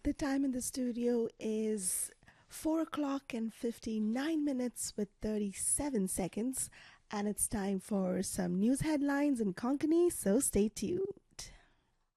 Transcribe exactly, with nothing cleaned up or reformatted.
The time in the studio is four o'clock and fifty-nine minutes with thirty-seven seconds, and it's time for some news headlines in Konkani, so stay tuned.